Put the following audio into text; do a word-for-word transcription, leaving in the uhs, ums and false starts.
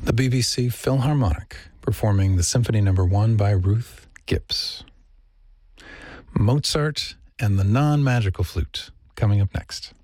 the B B C Philharmonic performing the Symphony Number One by Ruth Gibbs. Mozart and the Non-Magical Flute coming up next.